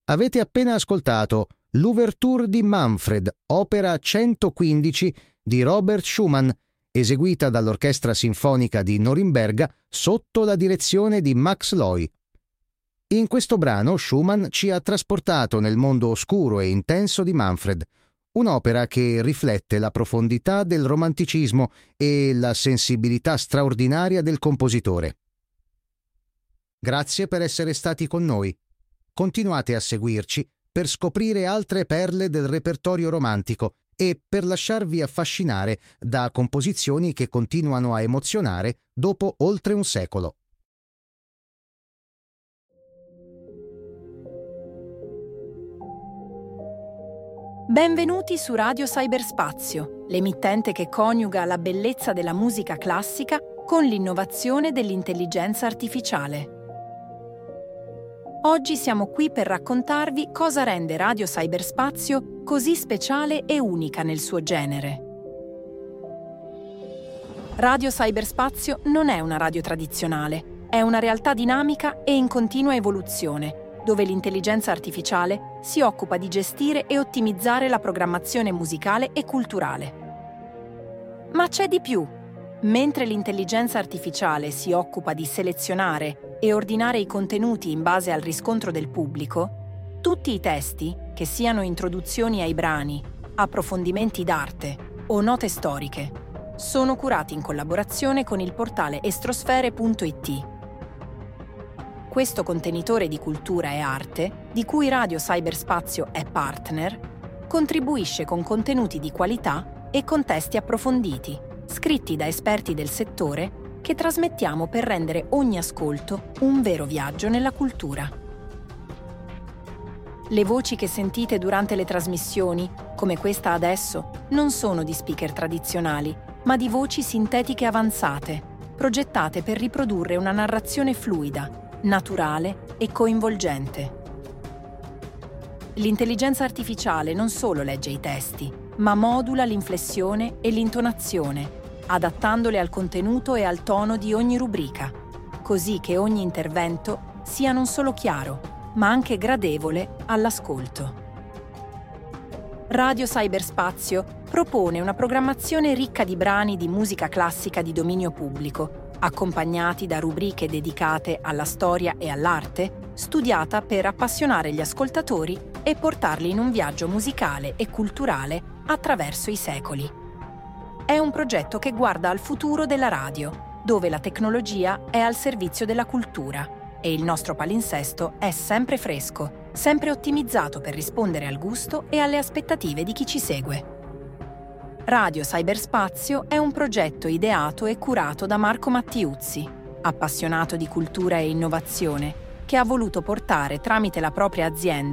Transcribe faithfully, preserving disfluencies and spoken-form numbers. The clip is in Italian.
Avete appena ascoltato l'Ouverture di Manfred, opera centoquindici di Robert Schumann, eseguita dall'Orchestra Sinfonica di Norimberga sotto la direzione di Max Loy. In questo brano Schumann ci ha trasportato nel mondo oscuro e intenso di Manfred, un'opera che riflette la profondità del romanticismo e la sensibilità straordinaria del compositore. Grazie per essere stati con noi. Continuate a seguirci per scoprire altre perle del repertorio romantico e per lasciarvi affascinare da composizioni che continuano a emozionare dopo oltre un secolo. Benvenuti su Radio Cyberspazio, l'emittente che coniuga la bellezza della musica classica con l'innovazione dell'intelligenza artificiale. Oggi siamo qui per raccontarvi cosa rende Radio Cyberspazio così speciale e unica nel suo genere. Radio Cyberspazio non è una radio tradizionale, è una realtà dinamica e in continua evoluzione, dove l'intelligenza artificiale si occupa di gestire e ottimizzare la programmazione musicale e culturale. Ma c'è di più. Mentre l'intelligenza artificiale si occupa di selezionare e ordinare i contenuti in base al riscontro del pubblico, tutti i testi, che siano introduzioni ai brani, approfondimenti d'arte o note storiche, sono curati in collaborazione con il portale estrosfere punto it. Questo contenitore di cultura e arte, di cui Radio Cyberspazio è partner, contribuisce con contenuti di qualità e con testi approfonditi, scritti da esperti del settore, che trasmettiamo per rendere ogni ascolto un vero viaggio nella cultura. Le voci che sentite durante le trasmissioni, come questa adesso, non sono di speaker tradizionali, ma di voci sintetiche avanzate, progettate per riprodurre una narrazione fluida, naturale e coinvolgente. L'intelligenza artificiale non solo legge i testi, ma modula l'inflessione e l'intonazione, adattandole al contenuto e al tono di ogni rubrica, così che ogni intervento sia non solo chiaro, ma anche gradevole all'ascolto. Radio Cyberspazio propone una programmazione ricca di brani di musica classica di dominio pubblico, accompagnati da rubriche dedicate alla storia e all'arte, studiata per appassionare gli ascoltatori e portarli in un viaggio musicale e culturale attraverso i secoli. È un progetto che guarda al futuro della radio, dove la tecnologia è al servizio della cultura e il nostro palinsesto è sempre fresco, sempre ottimizzato per rispondere al gusto e alle aspettative di chi ci segue. Radio Cyberspazio è un progetto ideato e curato da Marco Mattiuzzi, appassionato di cultura e innovazione, che ha voluto portare tramite la propria azienda